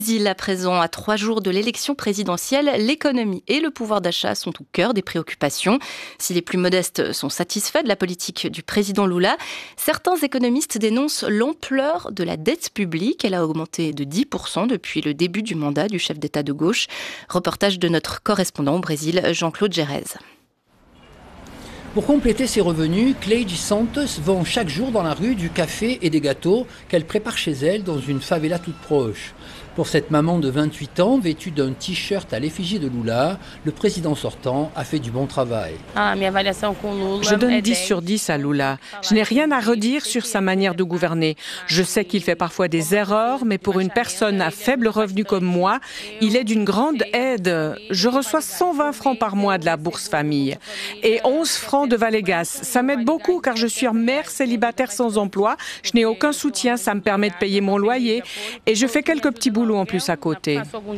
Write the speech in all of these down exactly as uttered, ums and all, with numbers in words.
À présent, à trois jours de l'élection présidentielle, l'économie et le pouvoir d'achat sont au cœur des préoccupations. Si les plus modestes sont satisfaits de la politique du président Lula, certains économistes dénoncent l'ampleur de la dette publique. Elle a augmenté de dix pour cent depuis le début du mandat du chef d'État de gauche. Reportage de notre correspondant au Brésil, Jean-Claude Gérez. Pour compléter ses revenus, Cleide Santos vend chaque jour dans la rue du café et des gâteaux qu'elle prépare chez elle dans une favela toute proche. Pour cette maman de vingt-huit ans, vêtue d'un t-shirt à l'effigie de Lula, le président sortant a fait du bon travail. Je donne dix sur dix à Lula. Je n'ai rien à redire sur sa manière de gouverner. Je sais qu'il fait parfois des erreurs, mais pour une personne à faible revenu comme moi, il est d'une grande aide. Je reçois cent vingt francs par mois de la bourse famille et onze francs de Valegas. Ça m'aide beaucoup car je suis mère célibataire sans emploi. Je n'ai aucun soutien, ça me permet de payer mon loyer et je fais quelques petits boulots en plus à côté.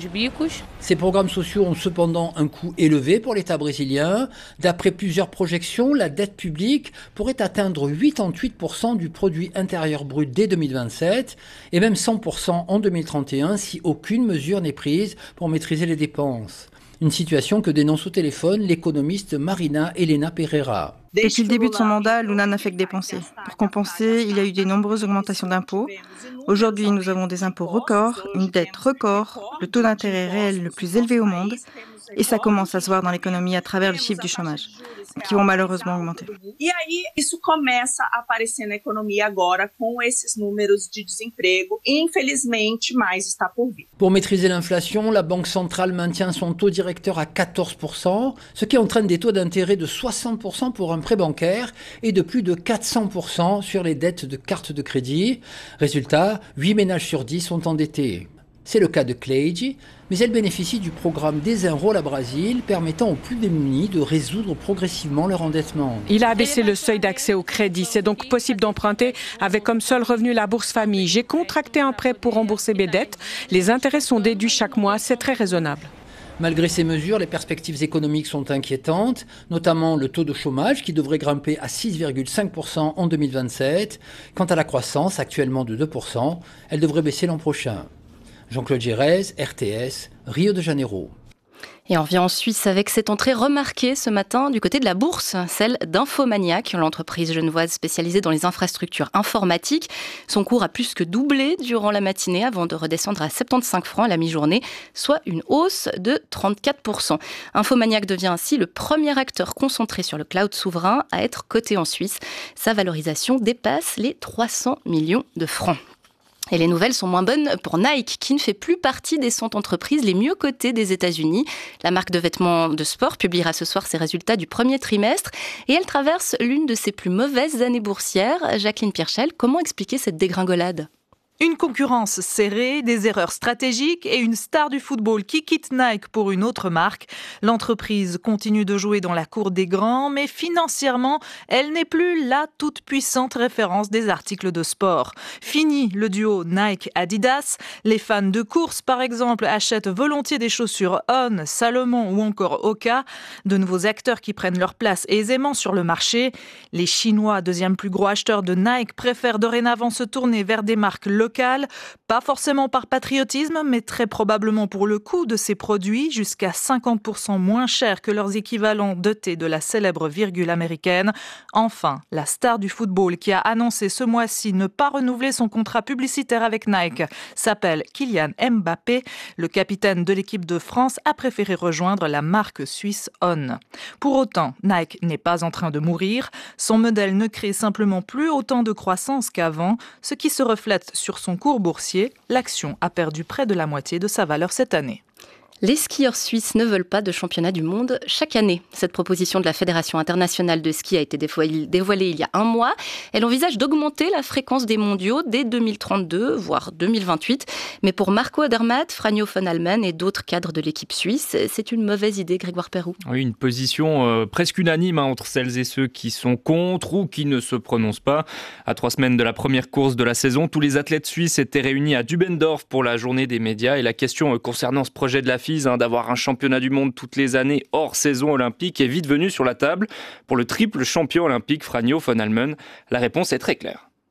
Ces programmes sociaux ont cependant un coût élevé pour l'État brésilien. D'après plusieurs projections, la dette publique pourrait atteindre quatre-vingt-dix-huit pour cent du produit intérieur brut dès deux mille vingt-sept et même cent pour cent en deux mille trente et un si aucune mesure n'est prise pour maîtriser les dépenses. Une situation que dénonce au téléphone l'économiste Marina Helena Pereira. Depuis le début de son mandat, Lula n'a fait que dépenser. Pour compenser, il y a eu de nombreuses augmentations d'impôts. Aujourd'hui, nous avons des impôts records, une dette record, le taux d'intérêt réel le plus élevé au monde. Et ça commence à se voir dans l'économie à travers les chiffres du chômage, qui vont malheureusement augmenter. E aí isso começa a aparecer na economia agora com esses números de desemprego. Infelizmente, mais está por vir. Pour maîtriser l'inflation, la Banque centrale maintient son taux directeur à quatorze pour cent, ce qui entraîne des taux d'intérêt de soixante pour cent pour un prêt bancaire et de plus de quatre cents pour cent sur les dettes de cartes de crédit. Résultat, huit ménages sur dix sont endettés. C'est le cas de Cleide, mais elle bénéficie du programme Desenrola Brasil permettant aux plus démunis de résoudre progressivement leur endettement. Il a abaissé le seuil d'accès au crédit. C'est donc possible d'emprunter avec comme seul revenu la bourse famille. J'ai contracté un prêt pour rembourser mes dettes. Les intérêts sont déduits chaque mois. C'est très raisonnable. Malgré ces mesures, les perspectives économiques sont inquiétantes, notamment le taux de chômage qui devrait grimper à six virgule cinq pour cent en deux mille vingt-sept. Quant à la croissance, actuellement de deux pour cent, elle devrait baisser l'an prochain. Jean-Claude Gérez, R T S, Rio de Janeiro. Et on revient en Suisse avec cette entrée remarquée ce matin du côté de la bourse, celle d'Infomaniac, l'entreprise genevoise spécialisée dans les infrastructures informatiques. Son cours a plus que doublé durant la matinée avant de redescendre à soixante-quinze francs à la mi-journée, soit une hausse de trente-quatre pour cent. Infomaniac devient ainsi le premier acteur concentré sur le cloud souverain à être coté en Suisse. Sa valorisation dépasse les trois cents millions de francs. Et les nouvelles sont moins bonnes pour Nike, qui ne fait plus partie des cent entreprises les mieux cotées des États-Unis. La marque de vêtements de sport publiera ce soir ses résultats du premier trimestre et elle traverse l'une de ses plus mauvaises années boursières. Jacqueline Pierchel, comment expliquer cette dégringolade ? Une concurrence serrée, des erreurs stratégiques et une star du football qui quitte Nike pour une autre marque. L'entreprise continue de jouer dans la cour des grands, mais financièrement, elle n'est plus la toute puissante référence des articles de sport. Fini le duo Nike-Adidas. Les fans de course, par exemple, achètent volontiers des chaussures On, Salomon ou encore Hoka. De nouveaux acteurs qui prennent leur place aisément sur le marché. Les Chinois, deuxième plus gros acheteur de Nike, préfèrent dorénavant se tourner vers des marques locales. Pas forcément par patriotisme, mais très probablement pour le coût de ces produits, jusqu'à cinquante pour cent moins cher que leurs équivalents dotés de la célèbre virgule américaine. Enfin, la star du football qui a annoncé ce mois-ci ne pas renouveler son contrat publicitaire avec Nike s'appelle Kylian Mbappé. Le capitaine de l'équipe de France a préféré rejoindre la marque suisse On. Pour autant, Nike n'est pas en train de mourir. Son modèle ne crée simplement plus autant de croissance qu'avant, ce qui se reflète sur son cours boursier. L'action a perdu près de la moitié de sa valeur cette année. Les skieurs suisses ne veulent pas de championnat du monde chaque année. Cette proposition de la Fédération internationale de ski a été dévoilée il y a un mois. Elle envisage d'augmenter la fréquence des mondiaux dès deux mille trente-deux, voire deux mille vingt-huit. Mais pour Marco Odermatt, Franjo von Allmen et d'autres cadres de l'équipe suisse, c'est une mauvaise idée, Grégoire Perroux. Oui, une position euh, presque unanime hein, entre celles et ceux qui sont contre ou qui ne se prononcent pas. À trois semaines de la première course de la saison, tous les athlètes suisses étaient réunis à Dubendorf pour la journée des médias. Et la question euh, concernant ce projet de la F I S, d'avoir un championnat du monde toutes les années hors saison olympique est vite venue sur la table. Pour le triple champion olympique Franjo von Allmen, la réponse est très claire.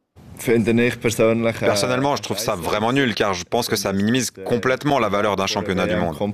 Personnellement, je trouve ça vraiment nul car je pense que ça minimise complètement la valeur d'un championnat du monde.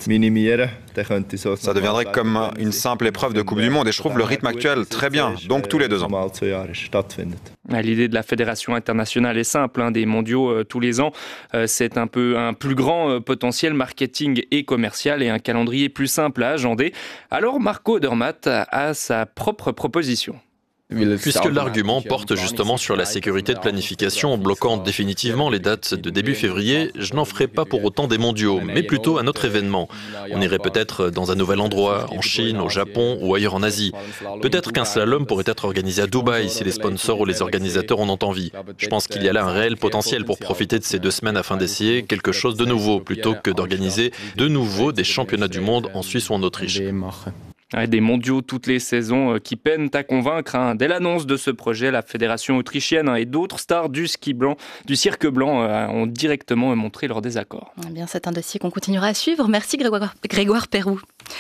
Ça deviendrait comme une simple épreuve de Coupe du Monde et je trouve le rythme actuel très bien, donc tous les deux ans. L'idée de la Fédération internationale est simple, hein, des mondiaux euh, tous les ans, euh, c'est un peu un plus grand euh, potentiel marketing et commercial et un calendrier plus simple à agender. Alors Marco Odermatt a sa propre proposition. Puisque l'argument porte justement sur la sécurité de planification en bloquant définitivement les dates de début février, je n'en ferai pas pour autant des mondiaux, mais plutôt un autre événement. On irait peut-être dans un nouvel endroit, en Chine, au Japon ou ailleurs en Asie. Peut-être qu'un slalom pourrait être organisé à Dubaï si les sponsors ou les organisateurs en ont envie. Je pense qu'il y a là un réel potentiel pour profiter de ces deux semaines afin d'essayer quelque chose de nouveau, plutôt que d'organiser de nouveau des championnats du monde en Suisse ou en Autriche. Ouais, des mondiaux toutes les saisons euh, qui peinent à convaincre. Hein. Dès l'annonce de ce projet, la fédération autrichienne hein, et d'autres stars du ski blanc, du cirque blanc euh, ont directement montré leur désaccord. Eh bien, c'est un dossier qu'on continuera à suivre. Merci Grégoire, Grégoire Perroux.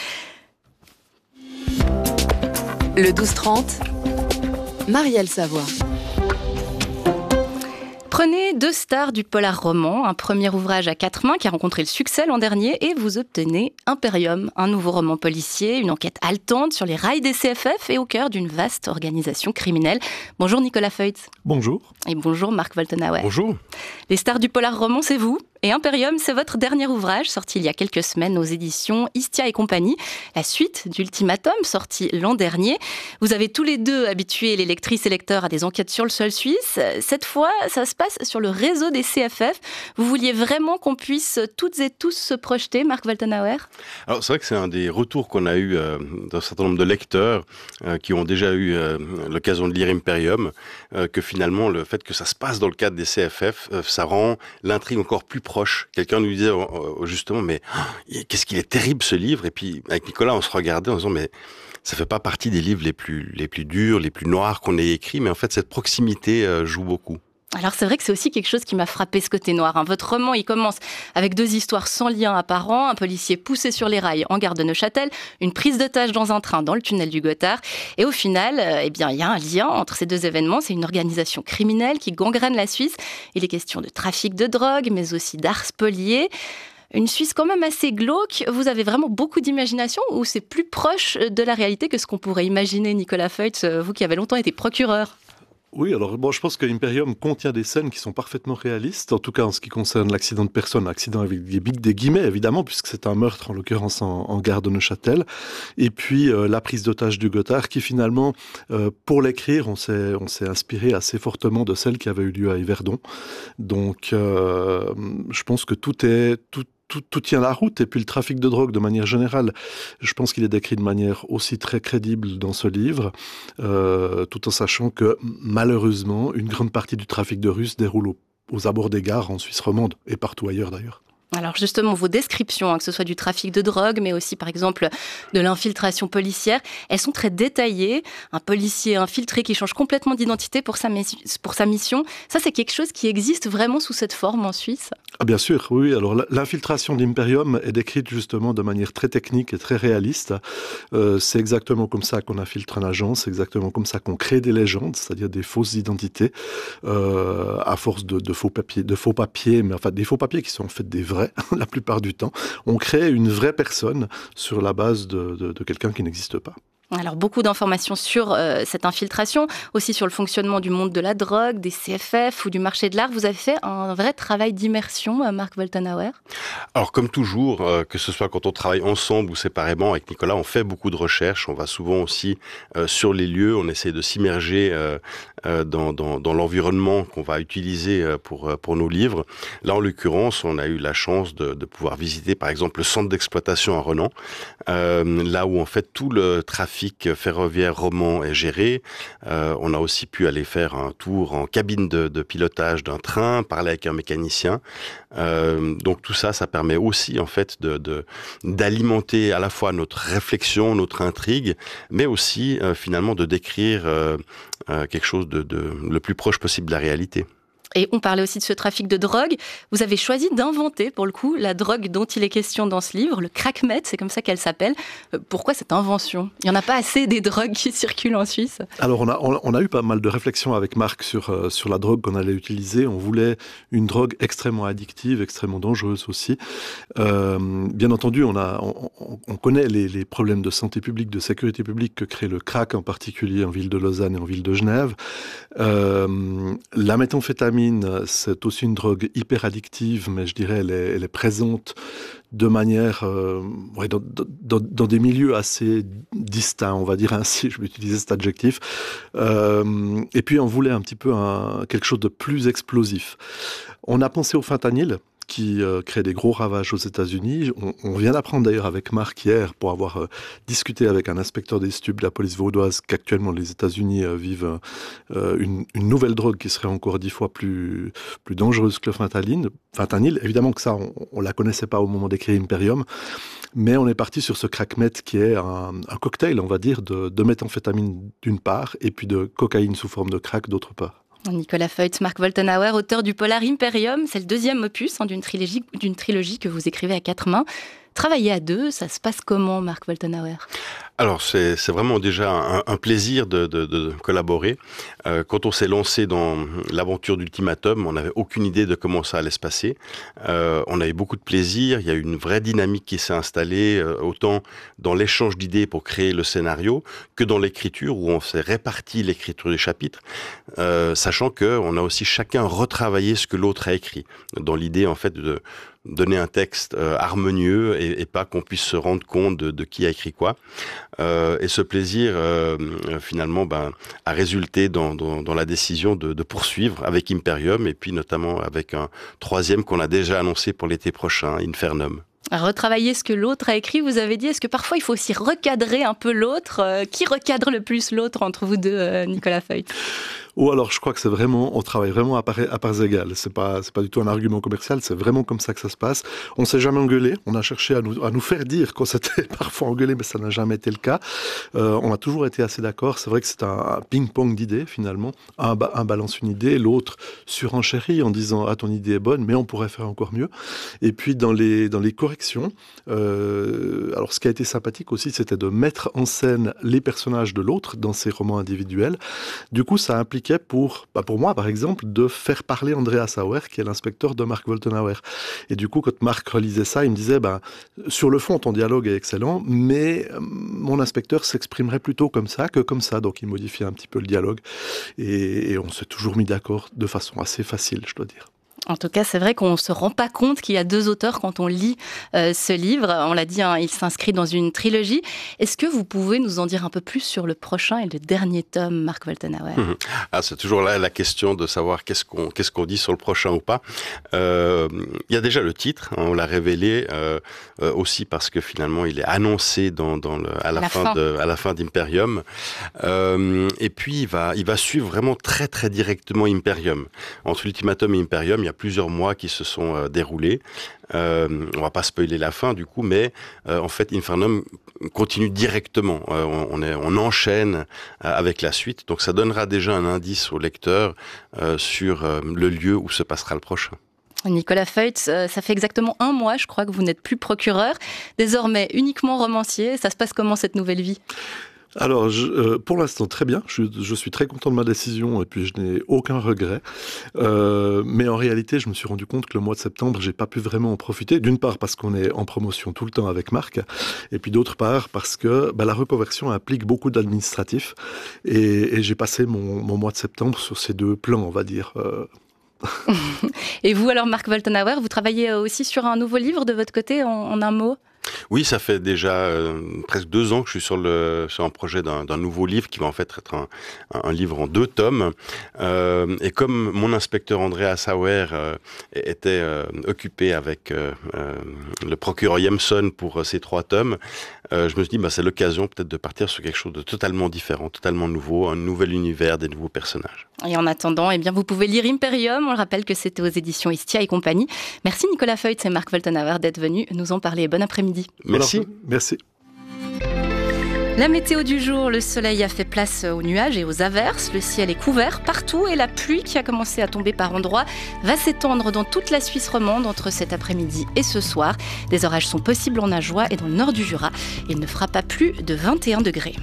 Le douze trente, Marielle Savoie. Prenez deux stars du polar roman, un premier ouvrage à quatre mains qui a rencontré le succès l'an dernier et vous obtenez Imperium, un nouveau roman policier, une enquête haletante sur les rails des C F F et au cœur d'une vaste organisation criminelle. Bonjour Nicolas Feutz. Bonjour. Et bonjour Marc Woltenhauer. Bonjour. Les stars du polar roman, c'est vous. Et Imperium, c'est votre dernier ouvrage, sorti il y a quelques semaines aux éditions Istia et compagnie, la suite d'Ultimatum, sorti l'an dernier. Vous avez tous les deux habitué les lectrices et lecteurs à des enquêtes sur le sol suisse. Cette fois, ça se passe sur le réseau des C F F. Vous vouliez vraiment qu'on puisse toutes et tous se projeter, Marc Woltenhauer ? Alors c'est vrai que c'est un des retours qu'on a eu euh, d'un certain nombre de lecteurs euh, qui ont déjà eu euh, l'occasion de lire Imperium, euh, que finalement le fait que ça se passe dans le cadre des C F F, euh, ça rend l'intrigue encore plus proche. Quelqu'un nous disait euh, justement, mais oh, qu'est-ce qu'il est terrible ce livre. Et puis avec Nicolas, on se regardait en disant, mais ça fait pas partie des livres les plus les plus durs, les plus noirs qu'on ait écrits, mais en fait cette proximité euh, joue beaucoup. Alors c'est vrai que c'est aussi quelque chose qui m'a frappé, ce côté noir. Hein. Votre roman, il commence avec deux histoires sans lien apparent, un policier poussé sur les rails en gare de Neuchâtel, une prise d'otage dans un train dans le tunnel du Gothard. Et au final, euh, eh bien, il y a un lien entre ces deux événements. C'est une organisation criminelle qui gangrène la Suisse. Il est question de trafic de drogue, mais aussi d'art spolié. Une Suisse quand même assez glauque. Vous avez vraiment beaucoup d'imagination ou c'est plus proche de la réalité que ce qu'on pourrait imaginer, Nicolas Feutz, vous qui avez longtemps été procureur ? Oui, alors bon, je pense que Imperium contient des scènes qui sont parfaitement réalistes, en tout cas en ce qui concerne l'accident de personne, accident avec des, des guillemets évidemment, puisque c'est un meurtre en l'occurrence en, en gare de Neuchâtel, et puis euh, la prise d'otage du Gothard qui finalement, euh, pour l'écrire, on s'est, on s'est inspiré assez fortement de celle qui avait eu lieu à Yverdon. Donc euh, je pense que tout est... Tout, Tout, tout tient la route, et puis le trafic de drogue de manière générale, je pense qu'il est décrit de manière aussi très crédible dans ce livre, euh, tout en sachant que malheureusement, une grande partie du trafic de Russes déroule au, aux abords des gares en Suisse romande, et partout ailleurs d'ailleurs. Alors justement, vos descriptions, hein, que ce soit du trafic de drogue, mais aussi par exemple de l'infiltration policière, elles sont très détaillées. Un policier infiltré qui change complètement d'identité pour sa, pour sa mission, ça c'est quelque chose qui existe vraiment sous cette forme en Suisse ? Ah bien sûr, oui. Alors l'infiltration d'Imperium est décrite justement de manière très technique et très réaliste. Euh, c'est exactement comme ça qu'on infiltre un agent, c'est exactement comme ça qu'on crée des légendes, c'est-à-dire des fausses identités, euh, à force de, de faux papiers, de faux papiers, mais enfin des faux papiers qui sont en fait des vrais la plupart du temps. On crée une vraie personne sur la base de, de, de quelqu'un qui n'existe pas. Alors beaucoup d'informations sur euh, cette infiltration, aussi sur le fonctionnement du monde de la drogue, des C F F ou du marché de l'art. Vous avez fait un vrai travail d'immersion, euh, Marc Woltenhauer ? Alors comme toujours, euh, que ce soit quand on travaille ensemble ou séparément avec Nicolas, on fait beaucoup de recherches. On va souvent aussi euh, sur les lieux, on essaie de s'immerger euh, euh, dans, dans, dans l'environnement qu'on va utiliser euh, pour, pour nos livres. Là en l'occurrence, on a eu la chance de, de pouvoir visiter par exemple le centre d'exploitation à Renan, euh, là où en fait tout le trafic ferroviaire roman est géré. Euh, on a aussi pu aller faire un tour en cabine de, de pilotage d'un train, parler avec un mécanicien. Euh, donc tout ça, ça permet aussi en fait de, de, d'alimenter à la fois notre réflexion, notre intrigue, mais aussi euh, finalement de décrire euh, euh, quelque chose de, de le plus proche possible de la réalité. Et on parlait aussi de ce trafic de drogue. Vous avez choisi d'inventer, pour le coup, la drogue dont il est question dans ce livre, le crack-meth, c'est comme ça qu'elle s'appelle. Pourquoi cette invention ? Il n'y en a pas assez des drogues qui circulent en Suisse ? Alors, on a, on, on a eu pas mal de réflexions avec Marc sur, euh, sur la drogue qu'on allait utiliser. On voulait une drogue extrêmement addictive, extrêmement dangereuse aussi. Euh, bien entendu, on, a, on, on connaît les, les problèmes de santé publique, de sécurité publique que crée le crack, en particulier en ville de Lausanne et en ville de Genève. Euh, la méthamphétamine, c'est aussi une drogue hyper addictive, mais je dirais elle est, elle est présente de manière, euh, ouais, dans, dans, dans des milieux assez distincts, on va dire ainsi, je vais utiliser cet adjectif. Euh, et puis on voulait un petit peu un, quelque chose de plus explosif. On a pensé au fentanyl, qui euh, crée des gros ravages aux États-Unis. On, on vient d'apprendre d'ailleurs avec Marc hier, pour avoir euh, discuté avec un inspecteur des stupes de la police vaudoise, qu'actuellement les États-Unis euh, vivent euh, une, une nouvelle drogue qui serait encore dix fois plus, plus dangereuse que le fentanyl. Fentanyl, évidemment que ça, on ne la connaissait pas au moment d'écrire Imperium, mais on est parti sur ce crack-meth qui est un, un cocktail, on va dire, de, de méthamphétamine d'une part, et puis de cocaïne sous forme de crack d'autre part. Nicolas Feut, Marc Woltenhauer, auteur du polar Imperium, c'est le deuxième opus hein, d'une trilogie, d'une trilogie que vous écrivez à quatre mains. Travailler à deux, ça se passe comment, Marc Woltenhauer ? Alors, c'est, c'est vraiment déjà un, un plaisir de, de, de collaborer. Euh, quand on s'est lancé dans l'aventure d'Ultimatum, on n'avait aucune idée de comment ça allait se passer. Euh, on avait beaucoup de plaisir, il y a eu une vraie dynamique qui s'est installée, euh, autant dans l'échange d'idées pour créer le scénario, que dans l'écriture, où on s'est réparti l'écriture des chapitres, euh, sachant qu'on a aussi chacun retravaillé ce que l'autre a écrit, dans l'idée, en fait, de donner un texte euh, harmonieux et, et pas qu'on puisse se rendre compte de, de qui a écrit quoi. Euh, et ce plaisir, euh, finalement, ben, a résulté dans, dans, dans la décision de, de poursuivre avec Imperium et puis notamment avec un troisième qu'on a déjà annoncé pour l'été prochain, Infernum. À retravailler ce que l'autre a écrit, vous avez dit, est-ce que parfois il faut aussi recadrer un peu l'autre ? euh, Qui recadre le plus l'autre entre vous deux, euh, Nicolas Feut ? Ou alors, je crois que c'est vraiment, on travaille vraiment à parts, à parts égales. C'est pas, c'est pas du tout un argument commercial, c'est vraiment comme ça que ça se passe. On s'est jamais engueulé. On a cherché à nous, à nous faire dire qu'on s'était parfois engueulé, mais ça n'a jamais été le cas. Euh, on a toujours été assez d'accord. C'est vrai que c'est un, un ping-pong d'idées, finalement. Un, un balance une idée, l'autre surenchérit en disant, ah, ton idée est bonne, mais on pourrait faire encore mieux. Et puis, dans les, dans les corrections, euh, alors, ce qui a été sympathique aussi, c'était de mettre en scène les personnages de l'autre dans ses romans individuels. Du coup, ça implique pour, bah pour moi, par exemple, de faire parler Andreas Sauer, qui est l'inspecteur de Marc Woltenhauer. Et du coup, quand Marc relisait ça, il me disait, bah, sur le fond, ton dialogue est excellent, mais mon inspecteur s'exprimerait plutôt comme ça que comme ça. Donc, il modifiait un petit peu le dialogue. Et, et on s'est toujours mis d'accord de façon assez facile, je dois dire. En tout cas, c'est vrai qu'on ne se rend pas compte qu'il y a deux auteurs quand on lit euh, ce livre. On l'a dit, hein, il s'inscrit dans une trilogie. Est-ce que vous pouvez nous en dire un peu plus sur le prochain et le dernier tome, Marc Woltenhauer ? Mmh. Ah, c'est toujours là la question de savoir qu'est-ce qu'on, qu'est-ce qu'on dit sur le prochain ou pas. Euh, il y a déjà le titre, hein, on l'a révélé euh, euh, aussi parce que finalement il est annoncé dans, dans le, à, la la fin, fin. De, à la fin d'Imperium. Euh, et puis il va, il va suivre vraiment très très directement Imperium. Entre l'Ultimatum et Imperium, il y a plusieurs mois qui se sont euh, déroulés. Euh, on va pas spoiler la fin du coup, mais euh, en fait Infernum continue directement. Euh, on, on, est, on enchaîne euh, avec la suite, donc ça donnera déjà un indice au lecteur euh, sur euh, le lieu où se passera le prochain. Nicolas Feut, ça fait exactement un mois, je crois, que vous n'êtes plus procureur, désormais uniquement romancier. Ça se passe comment cette nouvelle vie ? Alors, je, euh, pour l'instant, très bien. Je, je suis très content de ma décision et puis je n'ai aucun regret. Euh, mais en réalité, je me suis rendu compte que le mois de septembre, j'ai pas pu vraiment en profiter. D'une part, parce qu'on est en promotion tout le temps avec Marc. Et puis d'autre part, parce que bah, la reconversion implique beaucoup d'administratif. Et, et j'ai passé mon, mon mois de septembre sur ces deux plans, on va dire. Euh, Et vous alors, Marc Woltenhauer, vous travaillez aussi sur un nouveau livre de votre côté, en, en un mot ? Oui, ça fait déjà euh, presque deux ans que je suis sur, le, sur un projet d'un, d'un nouveau livre qui va en fait être un, un livre en deux tomes. Euh, et comme mon inspecteur Andreas Sauer euh, était euh, occupé avec euh, euh, le procureur Jemson pour euh, ces trois tomes, euh, je me suis dit bah, c'est l'occasion peut-être de partir sur quelque chose de totalement différent, totalement nouveau, un nouvel univers, des nouveaux personnages. Et en attendant, eh bien, vous pouvez lire Imperium. On le rappelle que c'était aux éditions Istia et compagnie. Merci Nicolas Feut et Marc Woltenhauer d'être venus nous en parler. Bon après-midi. Merci. Alors, merci. La météo du jour, le soleil a fait place aux nuages et aux averses. Le ciel est couvert partout et la pluie qui a commencé à tomber par endroits va s'étendre dans toute la Suisse romande entre cet après-midi et ce soir. Des orages sont possibles en Ajoie et dans le nord du Jura. Il ne fera pas plus de vingt et un degrés.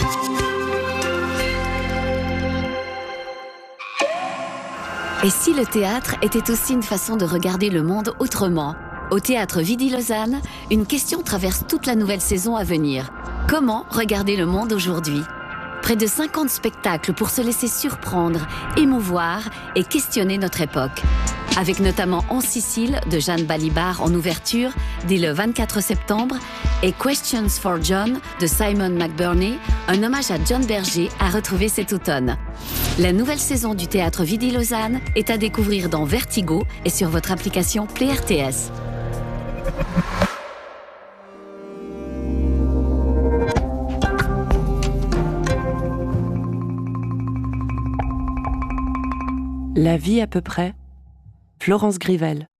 Et si le théâtre était aussi une façon de regarder le monde autrement ? Au Théâtre Vidy-Lausanne, une question traverse toute la nouvelle saison à venir. Comment regarder le monde aujourd'hui ? Près de cinquante spectacles pour se laisser surprendre, émouvoir et questionner notre époque. Avec notamment En Sicile de Jeanne Balibar en ouverture dès le vingt-quatre septembre et Questions for John de Simon McBurney, un hommage à John Berger à retrouver cet automne. La nouvelle saison du Théâtre Vidy-Lausanne est à découvrir dans Vertigo et sur votre application Play R T S. La vie à peu près, Florence Grivel.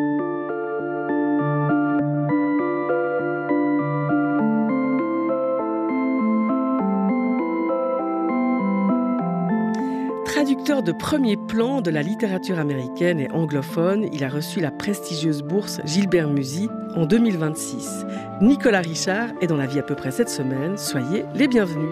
Traducteur de premier plan de la littérature américaine et anglophone, il a reçu la prestigieuse bourse Gilbert Musy en deux mille vingt-six. Nicolas Richard est dans La vie à peu près cette semaine. Soyez les bienvenus.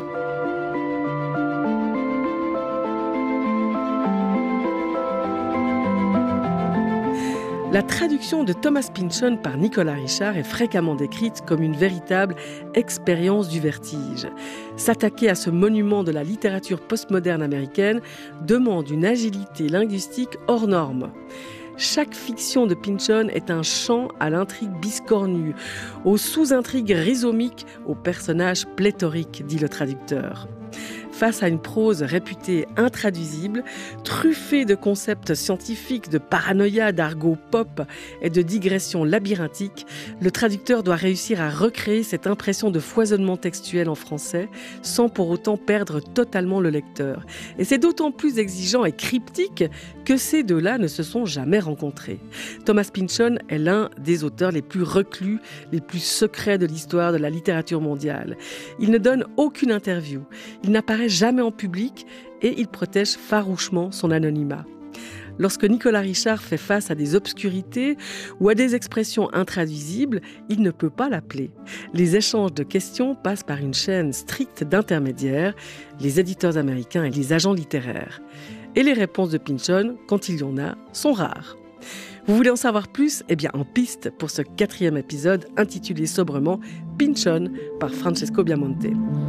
La traduction de Thomas Pynchon par Nicolas Richard est fréquemment décrite comme une véritable expérience du vertige. S'attaquer à ce monument de la littérature postmoderne américaine demande une agilité linguistique hors norme. Chaque fiction de Pynchon est un chant à l'intrigue biscornue, aux sous-intrigues rhizomiques, aux personnages pléthoriques, dit le traducteur. Face à une prose réputée intraduisible, truffée de concepts scientifiques, de paranoïa, d'argot pop et de digressions labyrinthiques, le traducteur doit réussir à recréer cette impression de foisonnement textuel en français sans pour autant perdre totalement le lecteur. Et c'est d'autant plus exigeant et cryptique que ces deux-là ne se sont jamais rencontrés. Thomas Pynchon est l'un des auteurs les plus reclus, les plus secrets de l'histoire de la littérature mondiale. Il ne donne aucune interview, il n'apparaît jamais en public et il protège farouchement son anonymat. Lorsque Nicolas Richard fait face à des obscurités ou à des expressions intraduisibles, il ne peut pas l'appeler. Les échanges de questions passent par une chaîne stricte d'intermédiaires, les éditeurs américains et les agents littéraires. Et les réponses de Pynchon, quand il y en a, sont rares. Vous voulez en savoir plus ? Eh bien, en piste pour ce quatrième épisode intitulé sobrement Pynchon par Francesco Biamonte.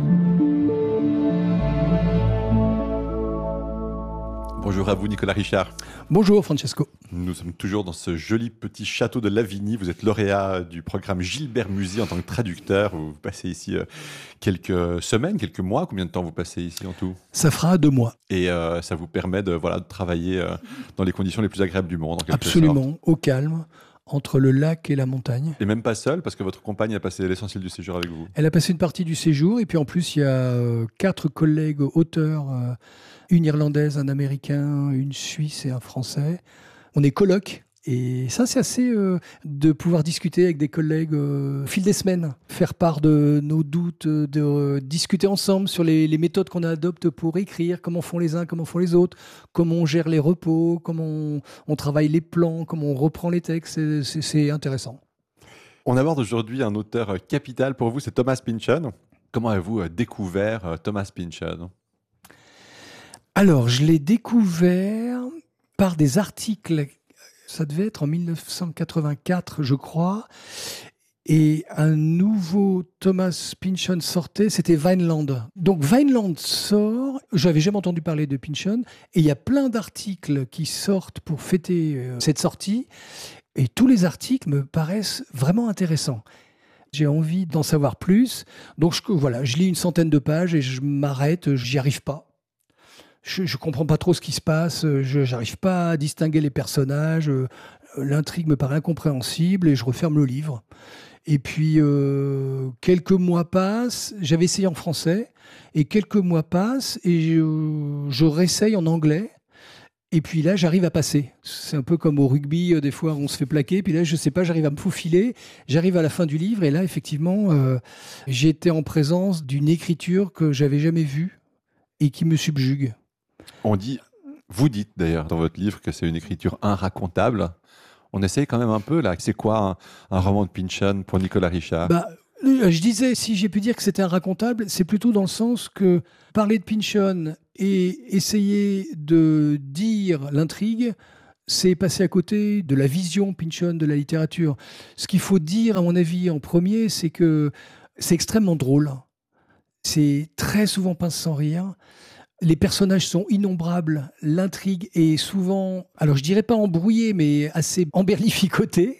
Bonjour à vous Nicolas Richard. Bonjour Francesco. Nous sommes toujours dans ce joli petit château de Lavigny. Vous êtes lauréat du programme Gilbert Musy en tant que traducteur. Vous passez ici quelques semaines, quelques mois. Combien de temps vous passez ici en tout ? Ça fera deux mois. Et euh, ça vous permet de, voilà, de travailler euh, dans les conditions les plus agréables du monde en quelque Absolument, sorte. au calme, entre le lac et la montagne. Et même pas seul, parce que votre compagne a passé l'essentiel du séjour avec vous. Elle a passé une partie du séjour, et puis en plus il y a euh, quatre collègues auteurs, euh, une Irlandaise, un Américain, une Suisse et un Français. On est colocs. Et ça, c'est assez euh, de pouvoir discuter avec des collègues euh, au fil des semaines, faire part de nos doutes, de euh, discuter ensemble sur les, les méthodes qu'on adopte pour écrire, comment font les uns, comment font les autres, comment on gère les repos, comment on, on travaille les plans, comment on reprend les textes. C'est, c'est, c'est intéressant. On aborde aujourd'hui un auteur capital pour vous, c'est Thomas Pynchon. Comment avez-vous découvert Thomas Pynchon ? Alors, je l'ai découvert par des articles. Ça devait être en dix-neuf cent quatre-vingt-quatre, je crois. Et un nouveau Thomas Pynchon sortait, c'était Vineland. Donc Vineland sort, je n'avais jamais entendu parler de Pynchon, et il y a plein d'articles qui sortent pour fêter euh, cette sortie, et tous les articles me paraissent vraiment intéressants. J'ai envie d'en savoir plus, donc je, voilà, je lis une centaine de pages et je m'arrête, j'y arrive pas. Je ne comprends pas trop ce qui se passe, je n'arrive pas à distinguer les personnages, euh, l'intrigue me paraît incompréhensible et je referme le livre. Et puis, euh, quelques mois passent, j'avais essayé en français, et quelques mois passent et je, je réessaye en anglais. Et puis là, j'arrive à passer. C'est un peu comme au rugby, euh, des fois on se fait plaquer, puis là, je sais pas, j'arrive à me faufiler, j'arrive à la fin du livre, et là, effectivement, euh, j'étais en présence d'une écriture que j'avais jamais vue et qui me subjugue. On dit, vous dites d'ailleurs dans votre livre que c'est une écriture inracontable. On essaye quand même un peu là. C'est quoi un, un roman de Pynchon pour Nicolas Richard? Bah, je disais, si j'ai pu dire que c'était inracontable, c'est plutôt dans le sens que parler de Pynchon et essayer de dire l'intrigue, c'est passer à côté de la vision Pynchon de la littérature. Ce qu'il faut dire, à mon avis, en premier, c'est que c'est extrêmement drôle. C'est très souvent pince sans rire. Les personnages sont innombrables. L'intrigue est souvent, alors je dirais pas embrouillée, mais assez emberlificotée.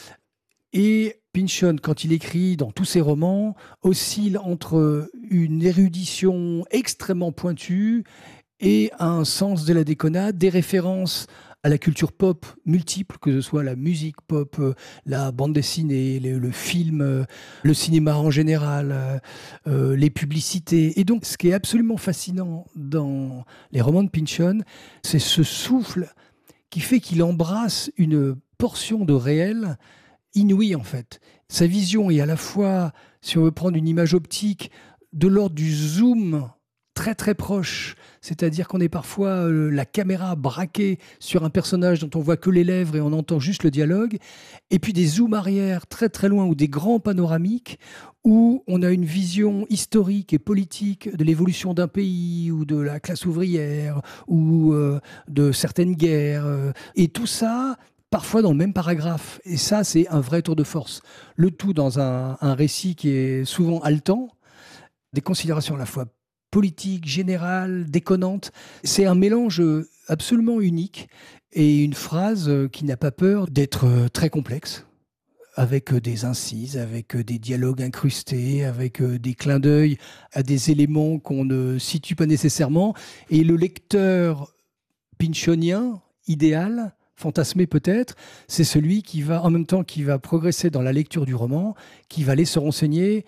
Et Pynchon, quand il écrit dans tous ses romans, oscille entre une érudition extrêmement pointue et un sens de la déconnade, des références à la culture pop multiple, que ce soit la musique pop, la bande dessinée, le, le film, le cinéma en général, euh, les publicités. Et donc, ce qui est absolument fascinant dans les romans de Pynchon, c'est ce souffle qui fait qu'il embrasse une portion de réel inouïe, en fait. Sa vision est à la fois, si on veut prendre une image optique, de l'ordre du zoom très très proche, c'est-à-dire qu'on est parfois euh, la caméra braquée sur un personnage dont on voit que les lèvres et on entend juste le dialogue, et puis des zooms arrière très très loin ou des grands panoramiques où on a une vision historique et politique de l'évolution d'un pays ou de la classe ouvrière ou euh, de certaines guerres, euh, et tout ça parfois dans le même paragraphe. Et ça, c'est un vrai tour de force. Le tout dans un, un récit qui est souvent haletant, des considérations à la fois politique, générale, déconnante. C'est un mélange absolument unique et une phrase qui n'a pas peur d'être très complexe, avec des incises, avec des dialogues incrustés, avec des clins d'œil à des éléments qu'on ne situe pas nécessairement. Et le lecteur pynchonien idéal, fantasmé peut-être, c'est celui qui va, en même temps qui va progresser dans la lecture du roman, qui va aller se renseigner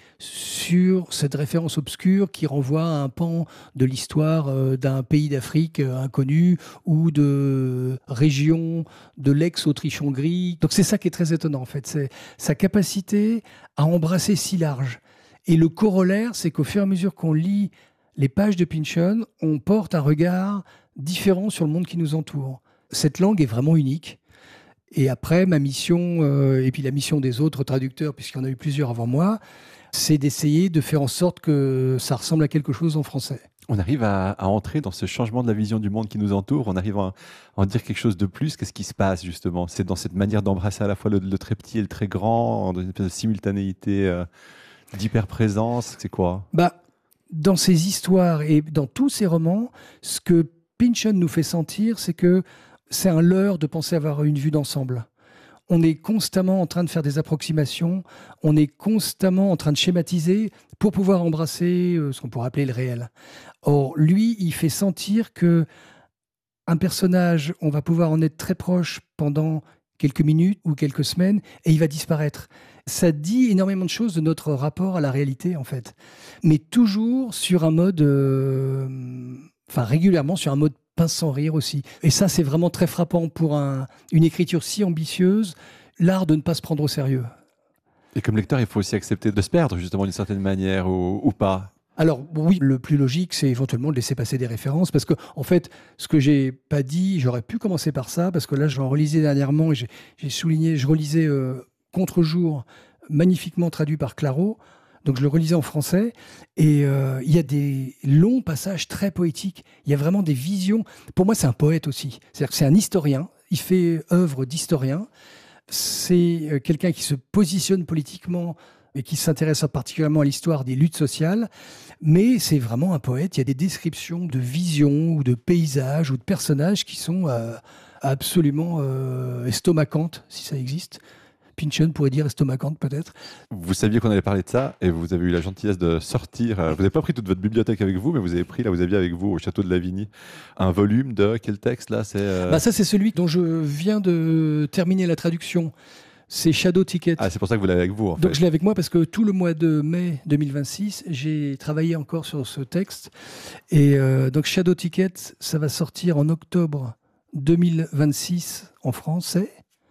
sur cette référence obscure qui renvoie à un pan de l'histoire euh, d'un pays d'Afrique euh, inconnu ou de région de l'ex-Autriche-Hongrie. Donc c'est ça qui est très étonnant en fait, c'est sa capacité à embrasser si large. Et le corollaire, c'est qu'au fur et à mesure qu'on lit les pages de Pynchon, on porte un regard différent sur le monde qui nous entoure. Cette langue est vraiment unique. Et après, ma mission, euh, et puis la mission des autres traducteurs, puisqu'il y en a eu plusieurs avant moi, c'est d'essayer de faire en sorte que ça ressemble à quelque chose en français. On arrive à, à entrer dans ce changement de la vision du monde qui nous entoure, on arrive à, à en dire quelque chose de plus. Qu'est-ce qui se passe justement? C'est dans cette manière d'embrasser à la fois le, le très petit et le très grand, dans une espèce de simultanéité euh, d'hyper-présence. C'est quoi? Bah, dans ces histoires et dans tous ces romans, ce que Pynchon nous fait sentir, c'est que c'est un leurre de penser avoir une vue d'ensemble. On est constamment en train de faire des approximations, on est constamment en train de schématiser pour pouvoir embrasser euh, ce qu'on pourrait appeler le réel. Or, lui, il fait sentir que un personnage, on va pouvoir en être très proche pendant quelques minutes ou quelques semaines et il va disparaître. Ça dit énormément de choses de notre rapport à la réalité, en fait. Mais toujours sur un mode... Euh, enfin, régulièrement sur un mode pince sans rire aussi. Et ça, c'est vraiment très frappant pour un, une écriture si ambitieuse, l'art de ne pas se prendre au sérieux. Et comme lecteur, il faut aussi accepter de se perdre, justement, d'une certaine manière, ou, ou pas. Alors oui, le plus logique, c'est éventuellement de laisser passer des références, parce que en fait, ce que j'ai pas dit, j'aurais pu commencer par ça, parce que là, je relisais dernièrement, et j'ai, j'ai souligné, je relisais euh, Contre-jour, magnifiquement traduit par Claro. Donc je le relisais en français et euh, il y a des longs passages très poétiques. Il y a vraiment des visions. Pour moi, c'est un poète aussi. C'est-à-dire que c'est un historien. Il fait œuvre d'historien. C'est quelqu'un qui se positionne politiquement et qui s'intéresse particulièrement à l'histoire des luttes sociales. Mais c'est vraiment un poète. Il y a des descriptions de visions ou de paysages ou de personnages qui sont euh, absolument euh, estomacantes, si ça existe. Pynchon pourrait dire estomacante peut-être. Vous saviez qu'on allait parler de ça et vous avez eu la gentillesse de sortir. Vous n'avez pas pris toute votre bibliothèque avec vous, mais vous avez pris, là, vous aviez avec vous au château de Lavigny un volume de quel texte là c'est euh... bah, ça c'est celui dont je viens de terminer la traduction. C'est Shadow Ticket. Ah, c'est pour ça que vous l'avez avec vous en fait. Donc je l'ai avec moi parce que tout le mois de mai deux mille vingt-six, j'ai travaillé encore sur ce texte. Et euh, donc Shadow Ticket, ça va sortir en octobre deux mille vingt-six en français.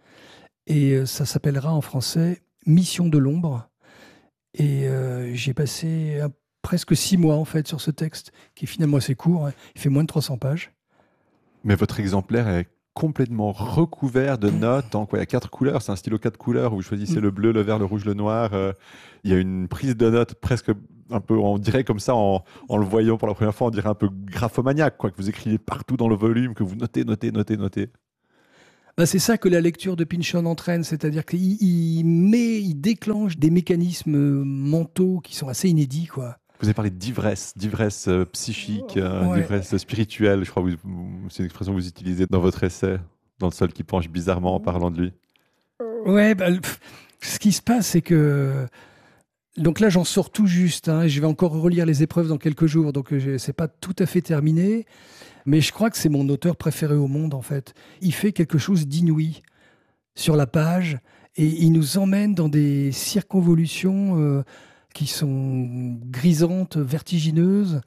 Et ça s'appellera en français « Mission de l'ombre ». Et euh, j'ai passé un, presque six mois en fait sur ce texte, qui est finalement assez court. Hein. Il fait moins de trois cents pages. Mais votre exemplaire est complètement recouvert de notes. En quoi, il y a quatre couleurs, c'est un stylo quatre couleurs où vous choisissez mmh. le bleu, le vert, le rouge, le noir. Euh, il y a une prise de notes presque un peu, on dirait comme ça, en, en le voyant pour la première fois, on dirait un peu graphomaniaque, quoi, que vous écrivez partout dans le volume, que vous notez, notez, notez, notez. Ben c'est ça que la lecture de Pynchon entraîne, c'est-à-dire qu'il il met, il déclenche des mécanismes mentaux qui sont assez inédits, quoi. Vous avez parlé d'ivresse, d'ivresse euh, psychique, euh, ouais. d'ivresse spirituelle, je crois que vous, c'est une expression que vous utilisez dans votre essai, dans Le Sol qui penche bizarrement en parlant de lui. Ouais, ben, ce qui se passe, c'est que... Donc là, j'en sors tout juste, hein, je vais encore relire les épreuves dans quelques jours, donc c'est pas tout à fait terminé. Mais je crois que c'est mon auteur préféré au monde, en fait. Il fait quelque chose d'inouï sur la page et il nous emmène dans des circonvolutions euh, qui sont grisantes, vertigineuses.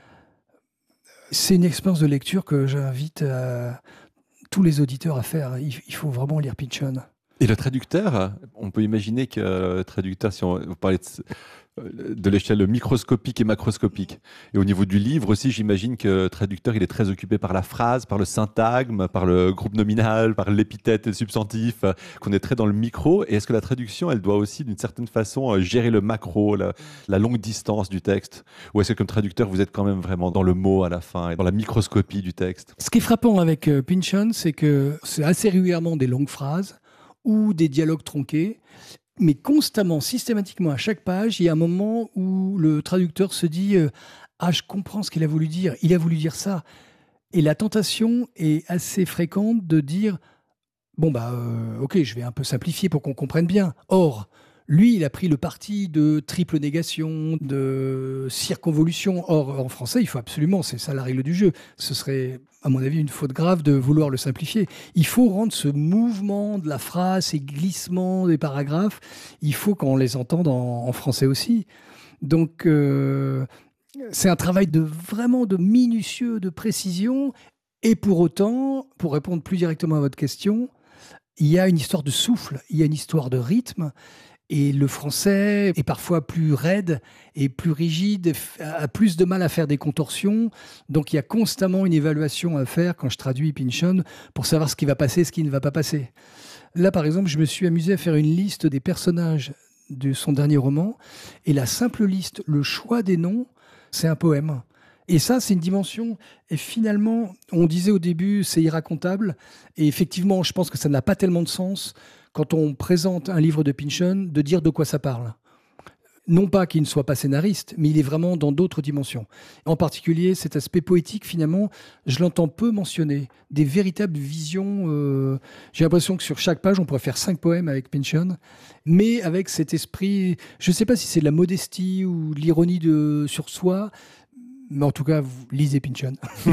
C'est une expérience de lecture que j'invite à tous les auditeurs à faire. Il, il faut vraiment lire Pynchon. Et le traducteur, on peut imaginer que le traducteur, si on vous parlez de, de l'échelle microscopique et macroscopique, et au niveau du livre aussi, j'imagine que le traducteur, il est très occupé par la phrase, par le syntagme, par le groupe nominal, par l'épithète et le substantif, qu'on est très dans le micro. Et est-ce que la traduction, elle doit aussi, d'une certaine façon, gérer le macro, la, la longue distance du texte? Ou est-ce que comme traducteur, vous êtes quand même vraiment dans le mot à la fin, et dans la microscopie du texte? Ce qui est frappant avec euh, Pynchon, c'est que c'est assez régulièrement des longues phrases, ou des dialogues tronqués, mais constamment, systématiquement, à chaque page, il y a un moment où le traducteur se dit euh, « Ah, je comprends ce qu'il a voulu dire, il a voulu dire ça ». Et la tentation est assez fréquente de dire « Bon, bah, euh, ok, je vais un peu simplifier pour qu'on comprenne bien ». Or, lui, il a pris le parti de triple négation, de circonvolution. Or, en français, il faut absolument, c'est ça la règle du jeu. Ce serait, à mon avis, une faute grave de vouloir le simplifier. Il faut rendre ce mouvement de la phrase, ces glissements des paragraphes, il faut qu'on les entende en, en français aussi. Donc, euh, c'est un travail de vraiment de minutieux, de précision. Et pour autant, pour répondre plus directement à votre question, il y a une histoire de souffle, il y a une histoire de rythme. Et le français est parfois plus raide et plus rigide, a plus de mal à faire des contorsions. Donc il y a constamment une évaluation à faire quand je traduis Pynchon pour savoir ce qui va passer, ce qui ne va pas passer. Là, par exemple, je me suis amusé à faire une liste des personnages de son dernier roman. Et la simple liste, le choix des noms, c'est un poème. Et ça, c'est une dimension. Et finalement, on disait au début, c'est irracontable. Et effectivement, je pense que ça n'a pas tellement de sens quand on présente un livre de Pynchon, de dire de quoi ça parle. Non pas qu'il ne soit pas scénariste, mais il est vraiment dans d'autres dimensions. En particulier, cet aspect poétique, finalement, je l'entends peu mentionner. Des véritables visions. Euh, j'ai l'impression que sur chaque page, on pourrait faire cinq poèmes avec Pynchon, mais avec cet esprit, je ne sais pas si c'est de la modestie ou de l'ironie de, sur soi, mais en tout cas, vous lisez Pynchon.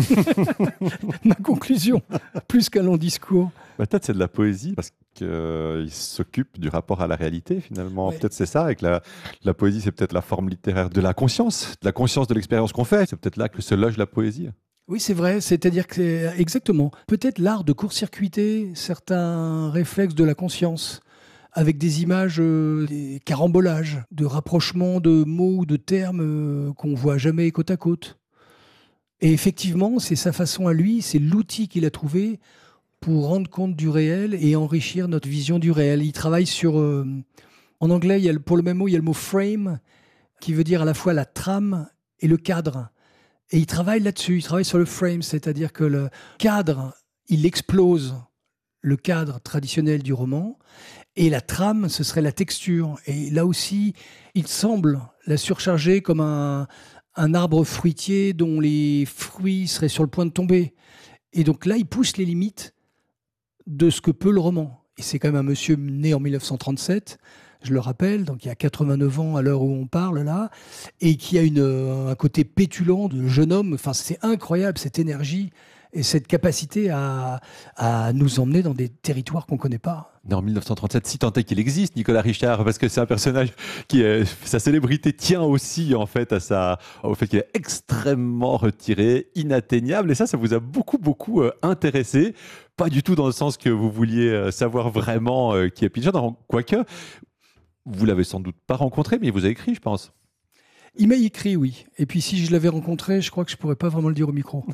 Ma conclusion, plus qu'un long discours. Bah, peut-être c'est de la poésie, parce qu'il euh, s'occupe du rapport à la réalité, finalement. Ouais. Peut-être c'est ça, et que la, la poésie, c'est peut-être la forme littéraire de la conscience, de la conscience de l'expérience qu'on fait. C'est peut-être là que se loge la poésie. Oui, c'est vrai, c'est-à-dire que c'est exactement. Peut-être l'art de court-circuiter certains réflexes de la conscience, avec des images, euh, des carambolages, de rapprochements de mots ou de termes euh, qu'on voit jamais côte à côte. Et effectivement, c'est sa façon à lui, c'est l'outil qu'il a trouvé pour rendre compte du réel et enrichir notre vision du réel. Il travaille sur... Euh, en anglais, il y a, pour le même mot, il y a le mot « frame » qui veut dire à la fois la trame et le cadre. Et il travaille là-dessus, il travaille sur le frame, c'est-à-dire que le cadre, il explose le cadre traditionnel du roman, et la trame, ce serait la texture. Et là aussi, il semble la surcharger comme un, un arbre fruitier dont les fruits seraient sur le point de tomber. Et donc là, il pousse les limites de ce que peut le roman. Et c'est quand même un monsieur né en mille neuf cent trente-sept. je le rappelle, donc il a quatre-vingt-neuf ans à l'heure où on parle là, et qui a une, un côté pétulant de jeune homme. Enfin, c'est incroyable cette énergie et cette capacité à, à nous emmener dans des territoires qu'on ne connaît pas. En mille neuf cent trente-sept, si tant est qu'il existe, Nicolas Richard, parce que c'est un personnage qui, est, sa célébrité tient aussi en fait à sa, au fait qu'il est extrêmement retiré, inatteignable, et ça, ça vous a beaucoup, beaucoup euh, intéressé. Pas du tout dans le sens que vous vouliez euh, savoir vraiment euh, qui est Pynchon, quoique vous l'avez sans doute pas rencontré, mais il vous a écrit, je pense. Il m'a écrit, oui. Et puis si je l'avais rencontré, je crois que je pourrais pas vraiment le dire au micro.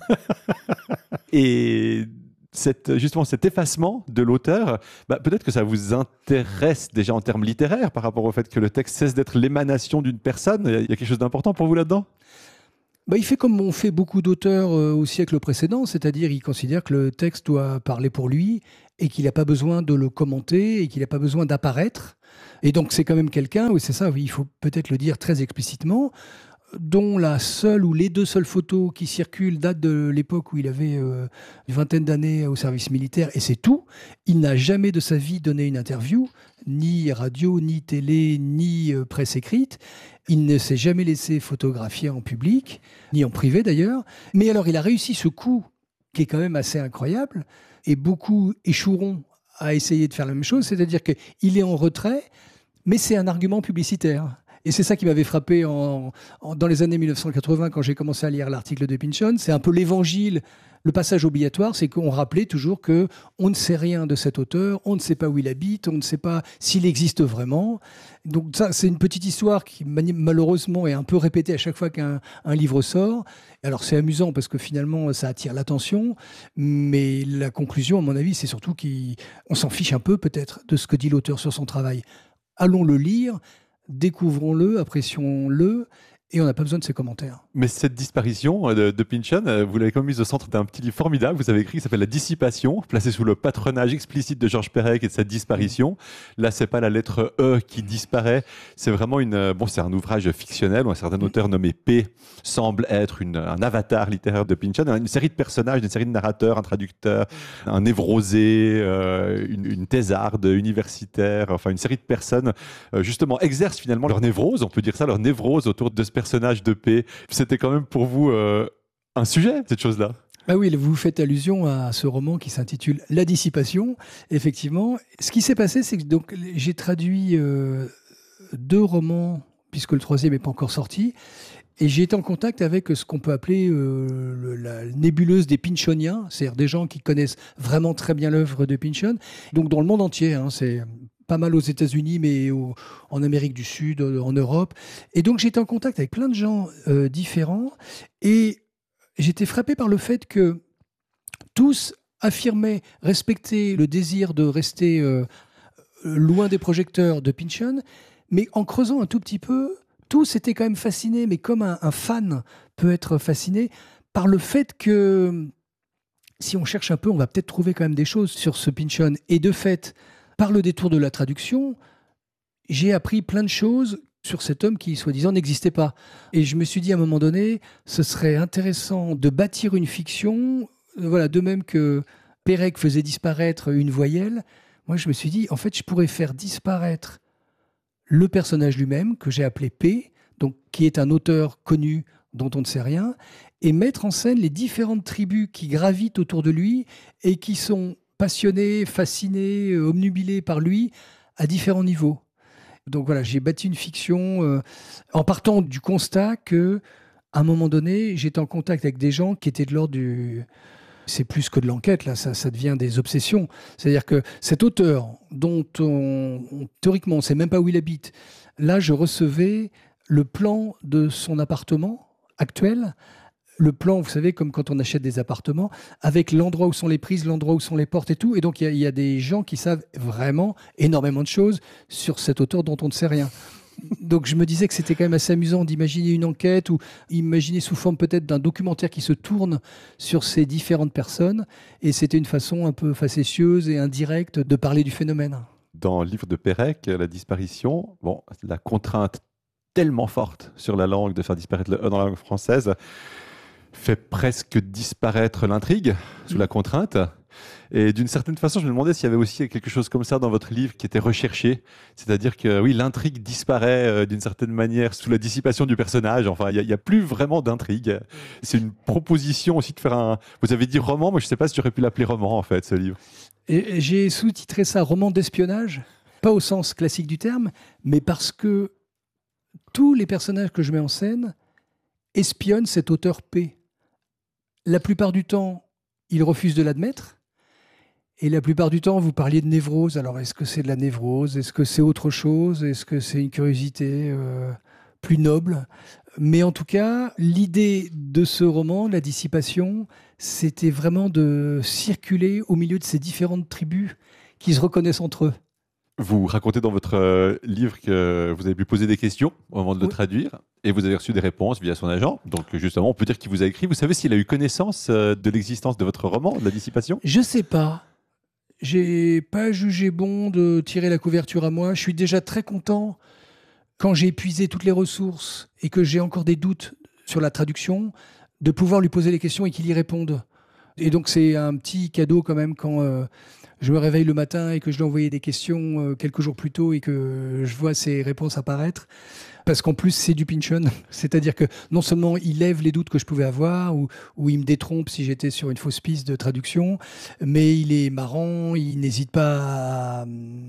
Et cette, justement, cet effacement de l'auteur, bah, peut-être que ça vous intéresse déjà en termes littéraires par rapport au fait que le texte cesse d'être l'émanation d'une personne. Il y a quelque chose d'important pour vous là-dedans ? Bah, il fait comme ont fait beaucoup d'auteurs euh, au siècle précédent, c'est-à-dire il considère que le texte doit parler pour lui et qu'il n'a pas besoin de le commenter et qu'il n'a pas besoin d'apparaître. Et donc c'est quand même quelqu'un, oui c'est ça, oui, il faut peut-être le dire très explicitement, dont la seule ou les deux seules photos qui circulent datent de l'époque où il avait euh, une vingtaine d'années au service militaire, et c'est tout. Il n'a jamais de sa vie donné une interview, ni radio, ni télé, ni euh, presse écrite. Il ne s'est jamais laissé photographier en public, ni en privé d'ailleurs. Mais alors il a réussi ce coup qui est quand même assez incroyable, et beaucoup échoueront à essayer de faire la même chose, c'est-à-dire qu'il est en retrait, mais c'est un argument publicitaire. Et c'est ça qui m'avait frappé en, en, dans les années mille neuf cent quatre-vingts, quand j'ai commencé à lire l'article de Pynchon. C'est un peu l'évangile, le passage obligatoire, c'est qu'on rappelait toujours qu'on ne sait rien de cet auteur, on ne sait pas où il habite, on ne sait pas s'il existe vraiment. Donc ça, c'est une petite histoire qui malheureusement est un peu répétée à chaque fois qu'un un livre sort. Alors c'est amusant parce que finalement ça attire l'attention, mais la conclusion à mon avis c'est surtout qu'on s'en fiche un peu peut-être de ce que dit l'auteur sur son travail. Allons le lire, découvrons-le, apprécions-le, et on n'a pas besoin de ses commentaires. Mais cette disparition de, de Pynchon, vous l'avez comme mise au centre d'un petit livre formidable, vous avez écrit, qui s'appelle La Dissipation, placé sous le patronage explicite de Georges Perec et de sa disparition. Là, c'est pas la lettre E qui disparaît, c'est vraiment une, bon, c'est un ouvrage fictionnel où un certain auteur nommé P semble être une, un avatar littéraire de Pynchon, une série de personnages, une série de narrateurs, un traducteur, un névrosé, euh, une, une thésarde universitaire, enfin une série de personnes, euh, justement, exercent finalement leur névrose, on peut dire ça, leur névrose autour de ce personnage de P. C'était quand même pour vous euh, un sujet, cette chose-là. Ah oui, vous faites allusion à ce roman qui s'intitule La Dissipation, effectivement. Ce qui s'est passé, c'est que donc, j'ai traduit euh, deux romans, puisque le troisième n'est pas encore sorti, et j'ai été en contact avec ce qu'on peut appeler euh, le, la nébuleuse des Pynchoniens, c'est-à-dire des gens qui connaissent vraiment très bien l'œuvre de Pynchon, donc dans le monde entier, hein, c'est pas mal aux États-Unis, mais au, en Amérique du Sud, en Europe. Et donc, j'étais en contact avec plein de gens euh, différents. Et j'étais frappé par le fait que tous affirmaient respecter le désir de rester euh, loin des projecteurs de Pynchon. Mais en creusant un tout petit peu, tous étaient quand même fascinés, mais comme un, un fan peut être fasciné, par le fait que, si on cherche un peu, on va peut-être trouver quand même des choses sur ce Pynchon. Et de fait, par le détour de la traduction, j'ai appris plein de choses sur cet homme qui, soi-disant, n'existait pas. Et je me suis dit, à un moment donné, ce serait intéressant de bâtir une fiction, voilà, de même que Perec faisait disparaître une voyelle. Moi, je me suis dit, en fait, je pourrais faire disparaître le personnage lui-même, que j'ai appelé P, donc, qui est un auteur connu dont on ne sait rien, et mettre en scène les différentes tribus qui gravitent autour de lui et qui sont passionnés, fascinés, obnubilés par lui à différents niveaux. Donc voilà, j'ai bâti une fiction euh, en partant du constat que, à un moment donné, j'étais en contact avec des gens qui étaient de l'ordre du... C'est plus que de l'enquête, là, ça, ça devient des obsessions. C'est-à-dire que cet auteur, dont on, on, théoriquement, on ne sait même pas où il habite, là, je recevais le plan de son appartement actuel, le plan, vous savez, comme quand on achète des appartements, avec l'endroit où sont les prises, l'endroit où sont les portes et tout. Et donc, il y, y a des gens qui savent vraiment énormément de choses sur cet auteur dont on ne sait rien. Donc, je me disais que c'était quand même assez amusant d'imaginer une enquête ou imaginer sous forme peut-être d'un documentaire qui se tourne sur ces différentes personnes. Et c'était une façon un peu facétieuse et indirecte de parler du phénomène. Dans le livre de Perec, La Disparition, bon, la contrainte tellement forte sur la langue de faire disparaître le E dans la langue française fait presque disparaître l'intrigue sous la contrainte. Et d'une certaine façon, je me demandais s'il y avait aussi quelque chose comme ça dans votre livre qui était recherché. C'est-à-dire que oui, l'intrigue disparaît euh, d'une certaine manière sous la dissipation du personnage. Enfin, il n'y a, a plus vraiment d'intrigue. C'est une proposition aussi de faire un... Vous avez dit roman, mais je ne sais pas si j'aurais pu l'appeler roman, en fait, ce livre. Et j'ai sous-titré ça roman d'espionnage, pas au sens classique du terme, mais parce que tous les personnages que je mets en scène espionnent cet auteur P. La plupart du temps, il refuse de l'admettre. Et la plupart du temps, vous parliez de névrose. Alors, est-ce que c'est de la névrose? Est-ce que c'est autre chose? Est-ce que c'est une curiosité euh, plus noble? Mais en tout cas, l'idée de ce roman, La Dissipation, c'était vraiment de circuler au milieu de ces différentes tribus qui se reconnaissent entre eux. Vous racontez dans votre euh, livre que vous avez pu poser des questions au moment de le oui. traduire et vous avez reçu des réponses via son agent. Donc justement, on peut dire qu'il vous a écrit. Vous savez s'il a eu connaissance euh, de l'existence de votre roman, La Dissipation? Je sais pas. J'ai pas jugé bon de tirer la couverture à moi. Je suis déjà très content quand j'ai épuisé toutes les ressources et que j'ai encore des doutes sur la traduction, de pouvoir lui poser les questions et qu'il y réponde. Et donc c'est un petit cadeau quand même quand... Euh, je me réveille le matin et que je lui ai envoyé des questions euh, quelques jours plus tôt et que je vois ses réponses apparaître. Parce qu'en plus, c'est du Pynchon. C'est-à-dire que non seulement il lève les doutes que je pouvais avoir ou, ou il me détrompe si j'étais sur une fausse piste de traduction, mais il est marrant, il n'hésite pas à,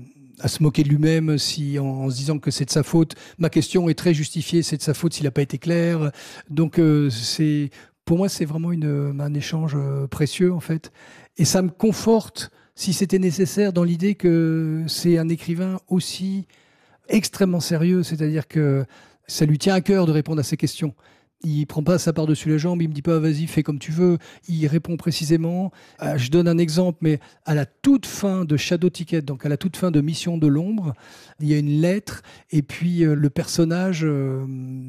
à se moquer de lui-même si, en, en se disant que c'est de sa faute. Ma question est très justifiée, c'est de sa faute s'il n'a pas été clair. Donc, euh, c'est, pour moi, c'est vraiment une, un échange précieux, en fait. Et ça me conforte, si c'était nécessaire, dans l'idée que c'est un écrivain aussi extrêmement sérieux, c'est-à-dire que ça lui tient à cœur de répondre à ces questions. Il prend pas sa part dessus la jambe, il me dit pas vas-y fais comme tu veux, il répond précisément. Euh, je donne un exemple, mais à la toute fin de Shadow Ticket, donc à la toute fin de Mission de l'ombre, il y a une lettre et puis euh, le personnage euh,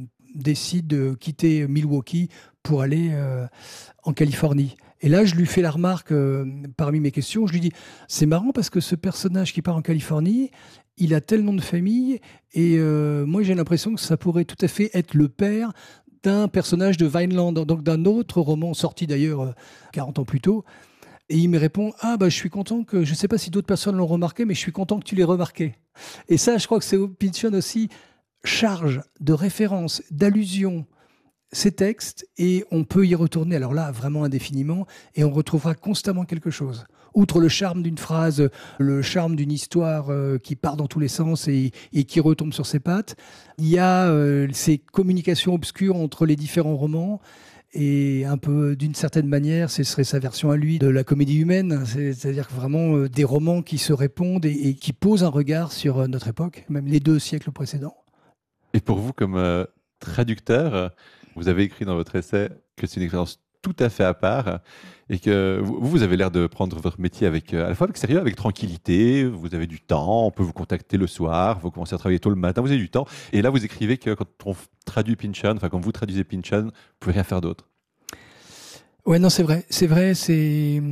décide de quitter Milwaukee pour aller euh, en Californie. Et là, je lui fais la remarque euh, parmi mes questions. Je lui dis, c'est marrant parce que ce personnage qui part en Californie, il a tel nom de famille et euh, moi, j'ai l'impression que ça pourrait tout à fait être le père d'un personnage de Vineland, donc d'un autre roman sorti d'ailleurs euh, quarante ans plus tôt. Et il me répond, ah bah je suis content que, je ne sais pas si d'autres personnes l'ont remarqué, mais je suis content que tu l'aies remarqué. Et ça, je crois que c'est Pynchon aussi charge de références, d'allusions, ces textes, et on peut y retourner, alors là, vraiment indéfiniment, et on retrouvera constamment quelque chose. Outre le charme d'une phrase, le charme d'une histoire euh, qui part dans tous les sens et, et qui retombe sur ses pattes, il y a euh, ces communications obscures entre les différents romans, et un peu, d'une certaine manière, ce serait sa version à lui de la comédie humaine, c'est-à-dire vraiment euh, des romans qui se répondent et, et qui posent un regard sur euh, notre époque, même les deux siècles précédents. Et pour vous, comme euh, traducteur, vous avez écrit dans votre essai que c'est une expérience tout à fait à part et que vous, vous avez l'air de prendre votre métier avec, à la fois avec sérieux, avec tranquillité, vous avez du temps, on peut vous contacter le soir, vous commencez à travailler tôt le matin, vous avez du temps. Et là, vous écrivez que quand on traduit Pynchon, enfin quand vous traduisez Pynchon, vous pouvez rien faire d'autre. Ouais, non, c'est vrai, c'est vrai, c'est...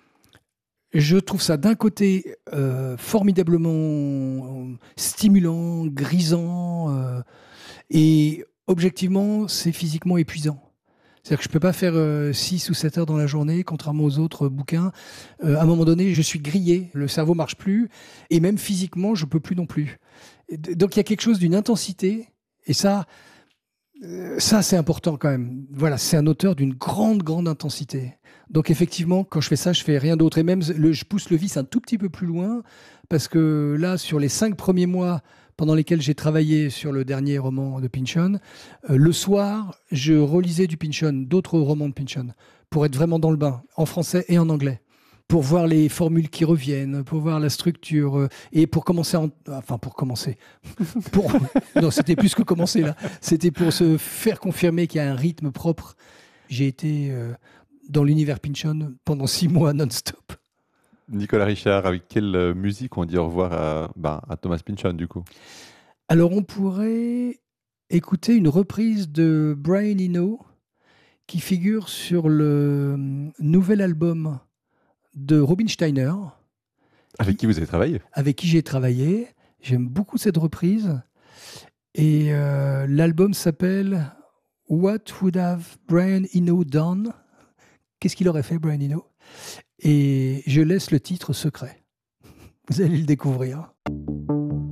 Je trouve ça d'un côté euh, formidablement stimulant, grisant, euh, et objectivement, c'est physiquement épuisant. C'est-à-dire que je ne peux pas faire euh, six ou sept heures dans la journée, contrairement aux autres euh, bouquins. Euh, à un moment donné, je suis grillé, le cerveau ne marche plus, et même physiquement, je ne peux plus non plus. Et donc il y a quelque chose d'une intensité, et ça, euh, ça c'est important quand même. Voilà, c'est un auteur d'une grande, grande intensité. Donc effectivement, quand je fais ça, je fais rien d'autre. Et même, le, je pousse le vice un tout petit peu plus loin, parce que là, sur les cinq premiers mois pendant lesquels j'ai travaillé sur le dernier roman de Pynchon, euh, le soir, je relisais du Pynchon, d'autres romans de Pynchon, pour être vraiment dans le bain, en français et en anglais, pour voir les formules qui reviennent, pour voir la structure, euh, et pour commencer, en... enfin pour commencer, pour... non, c'était plus que commencer là, c'était pour se faire confirmer qu'il y a un rythme propre. J'ai été euh, dans l'univers Pynchon pendant six mois non-stop. Nicolas Richard, avec quelle musique on dit au revoir à, bah, à Thomas Pynchon du coup? Alors on pourrait écouter une reprise de Brian Eno qui figure sur le nouvel album de Robin Steiner. Avec qui vous avez travaillé? Avec qui j'ai travaillé. J'aime beaucoup cette reprise. Et euh, l'album s'appelle What Would Have Brian Eno Done? Qu'est-ce qu'il aurait fait, Brian Eno? Et je laisse le titre secret. Vous allez le découvrir.